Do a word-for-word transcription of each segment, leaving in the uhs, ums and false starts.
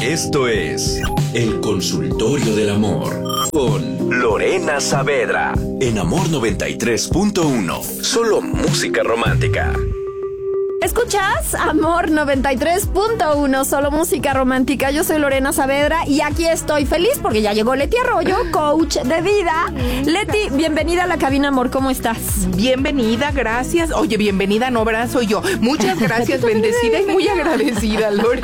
Esto es El Consultorio del Amor con Lorena Saavedra en Amor noventa y tres punto uno. Solo música romántica. ¿Escuchas? Amor noventa y tres punto uno, solo música romántica. Yo soy Lorena Saavedra y aquí estoy feliz porque ya llegó Leti Arroyo, coach de vida. Leti, bienvenida a la cabina, amor, ¿cómo estás? Bienvenida, gracias. Oye, bienvenida, no, ¿verdad? Soy yo. Muchas gracias, bendecida y muy agradecida, Lore.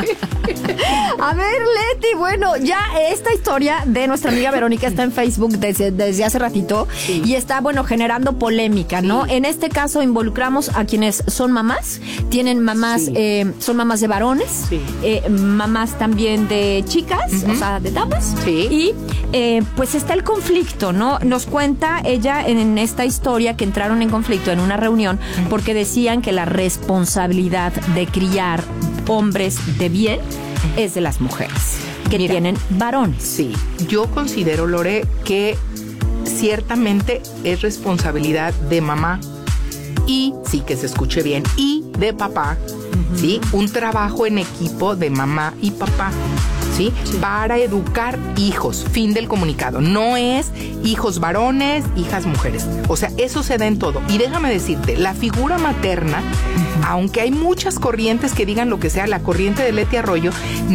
A ver, Leti, bueno, ya esta historia de nuestra amiga Verónica está en Facebook desde, desde hace ratito, sí. Y está, bueno, generando polémica, ¿no? Sí. En este caso involucramos a quienes son mamás, tienen mamás, sí. eh, son mamás de varones, sí. eh, mamás también de chicas, uh-huh. o sea, de damas, sí. y eh, pues está el conflicto, ¿no? Nos cuenta ella en, en esta historia que entraron en conflicto en una reunión uh-huh. porque decían que la responsabilidad de criar hombres de bien es de las mujeres que Mira, tienen varones. Sí, yo considero, Lore, que ciertamente es responsabilidad de mamá y, sí, que se escuche bien, y de papá, uh-huh. ¿sí? Un trabajo en equipo de mamá y papá, ¿sí? Sí. Para educar hijos, fin del comunicado. No es hijos varones, hijas mujeres. O sea, eso se da en todo. Y déjame decirte, la figura materna, uh-huh. aunque hay muchas corrientes que digan lo que sea, la corriente de Leti Arroyo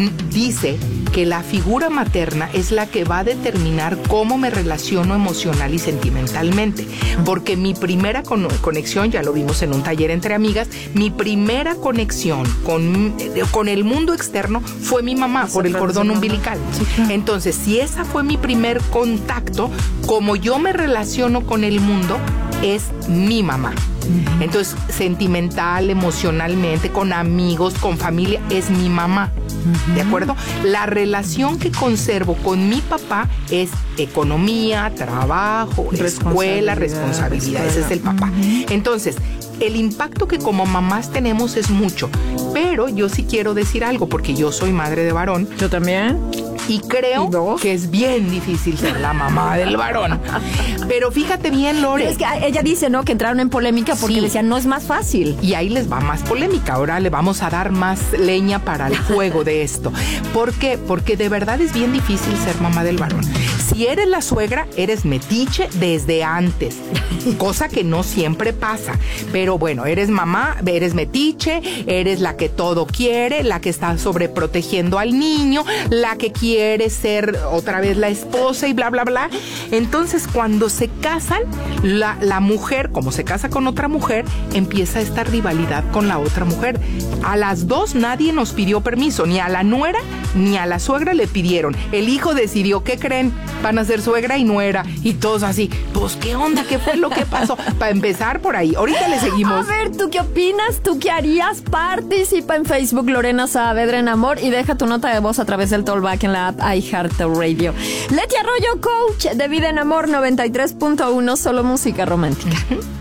dice que la figura materna es la que va a determinar cómo me relaciono emocional y sentimentalmente. Porque mi primera con- conexión, ya lo vimos en un taller entre amigas, mi primera conexión con, con el mundo externo fue mi mamá, por el cordón umbilical. Sí, claro. Entonces, si esa fue mi primer contacto, como yo me relaciono con el mundo, es mi mamá. Uh-huh. Entonces, sentimental, emocionalmente, con amigos, con familia, es mi mamá. Uh-huh. ¿De acuerdo? La relación que conservo con mi papá es economía, trabajo, escuela, responsabilidad. Ese es el papá. Uh-huh. Entonces, el impacto que como mamás tenemos es mucho. Pero yo sí quiero decir algo, porque yo soy madre de varón. Yo también. Y creo ¿Y que es bien difícil ser la mamá del varón. Pero fíjate bien, Lore. Es que ella dice, ¿no? Que entraron en polémica porque sí. decían, no es más fácil. Y ahí les va más polémica. Ahora le vamos a dar más leña para el fuego de esto. ¿Por qué? Porque de verdad es bien difícil ser mamá del varón. Si eres la suegra, eres metiche desde antes. Cosa que no siempre pasa. Pero bueno, eres mamá, eres metiche, eres la que todo quiere, la que está sobreprotegiendo al niño, la que quiere quiere ser otra vez la esposa y bla, bla, bla. Entonces, cuando se casan, la, la mujer, como se casa con otra mujer, empieza esta rivalidad con la otra mujer. A las dos nadie nos pidió permiso, ni a la nuera ni a la suegra le pidieron. El hijo decidió, ¿qué creen? Van a ser suegra y nuera. Y todos así, pues, ¿qué onda? ¿Qué fue lo que pasó? Para empezar por ahí. Ahorita le seguimos. A ver, ¿tú qué opinas? ¿Tú qué harías? Participa en Facebook Lorena Saavedra en Amor y deja tu nota de voz a través del Tollback en la app iHeartRadio. Leti Arroyo, coach de vida en Amor noventa y tres punto uno, solo música romántica.